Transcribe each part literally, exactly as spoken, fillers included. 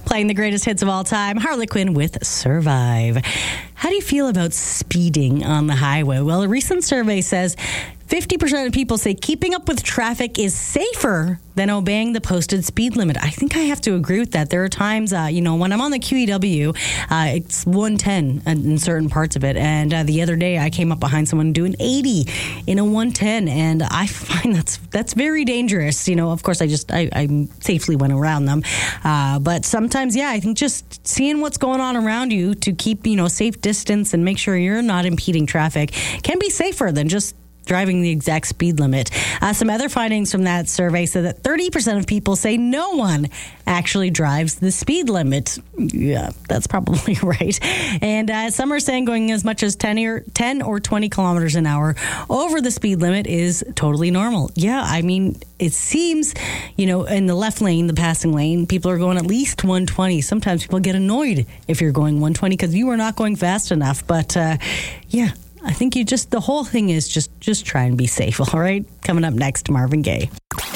Playing the greatest hits of all time, Harlequin with Survive. How do you feel about speeding on the highway? Well, a recent survey says fifty percent of people say keeping up with traffic is safer than obeying the posted speed limit. I think I have to agree with that. There are times, uh, you know, when I'm on the Q E W, uh, it's one ten in certain parts of it. And uh, the other day, I came up behind someone doing eighty in a one ten, and I find that's that's very dangerous. You know, of course, I just I, I safely went around them, uh, but sometimes, yeah, I think just seeing what's going on around you to keep, you know, safe distance and make sure you're not impeding traffic can be safer than just driving the exact speed limit. Uh, some other findings from that survey said that thirty percent of people say no one actually drives the speed limit. Yeah, that's probably right. And uh, some are saying going as much as ten or, ten or twenty kilometers an hour over the speed limit is totally normal. Yeah, I mean, it seems, you know, in the left lane, the passing lane, people are going at least one twenty. Sometimes people get annoyed if you're going one twenty because you are not going fast enough. But uh, yeah, I think you just, the whole thing is just, just try and be safe, all right? Coming up next, Marvin Gaye.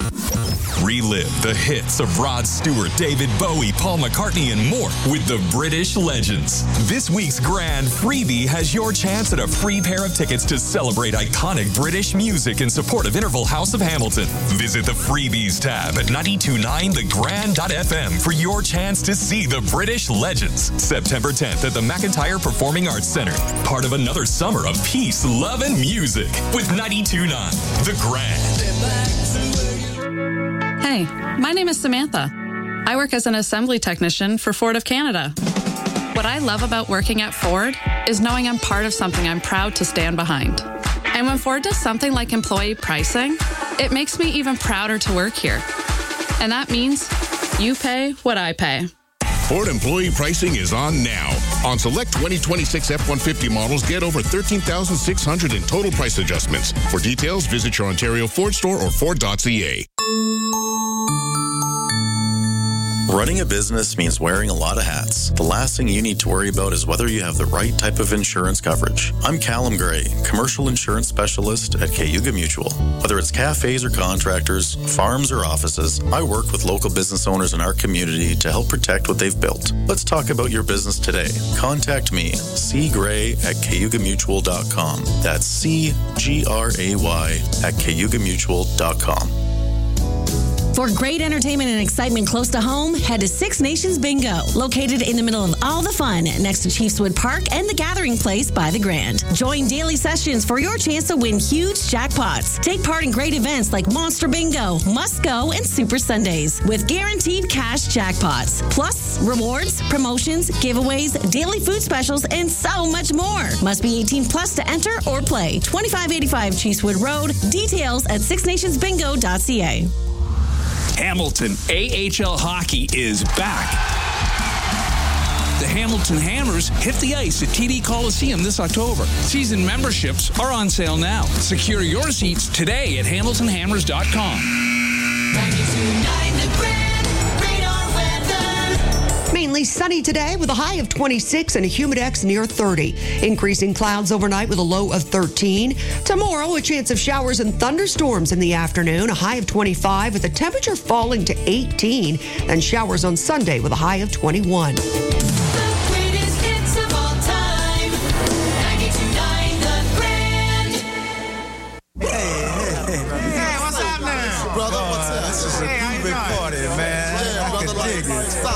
Relive the hits of Rod Stewart, David Bowie, Paul McCartney, and more with the British Legends. This week's grand freebie has your chance at a free pair of tickets to celebrate iconic British music in support of Interval House of Hamilton. Visit the freebies tab at nine two nine the grand dot f m for your chance to see the British Legends. September tenth at the McIntyre Performing Arts Center. Part of another summer of peace, love, and music with ninety-two point nine The Grand. Hey, my name is Samantha. I work as an assembly technician for Ford of Canada. What I love about working at Ford is knowing I'm part of something I'm proud to stand behind. And when Ford does something like employee pricing, it makes me even prouder to work here. And that means you pay what I pay. Ford employee pricing is on now. On select twenty twenty-six F one fifty models, get over thirteen thousand six hundred in total price adjustments. For details, visit your Ontario Ford store or Ford dot c a. Running a business means wearing a lot of hats. The last thing you need to worry about is whether you have the right type of insurance coverage. I'm Callum Gray, commercial insurance specialist at Cayuga Mutual. Whether it's cafes or contractors, farms or offices, I work with local business owners in our community to help protect what they've built. Let's talk about your business today. Contact me, C Gray at cayuga mutual dot com. That's C G R A Y at cayuga mutual dot com. For great entertainment and excitement close to home, head to Six Nations Bingo, located in the middle of all the fun next to Chiefswood Park and the Gathering Place by the Grand. Join daily sessions for your chance to win huge jackpots. Take part in great events like Monster Bingo, Must Go, and Super Sundays with guaranteed cash jackpots. Plus, rewards, promotions, giveaways, daily food specials, and so much more. Must be eighteen plus to enter or play. twenty-five eighty-five Chiefswood Road. Details at six nations bingo dot c a. Hamilton A H L Hockey is back. The Hamilton Hammers hit the ice at T D Coliseum this October. Season memberships are on sale now. Secure your seats today at hamilton hammers dot com. Mainly sunny today with a high of twenty-six and a humidex near thirty. Increasing clouds overnight with a low of thirteen. Tomorrow, a chance of showers and thunderstorms in the afternoon, a high of twenty-five with the temperature falling to eighteen. Then showers on Sunday with a high of twenty-one. Brother, what's up? This is a hey, big party, man. Yeah, brother, I can dig it.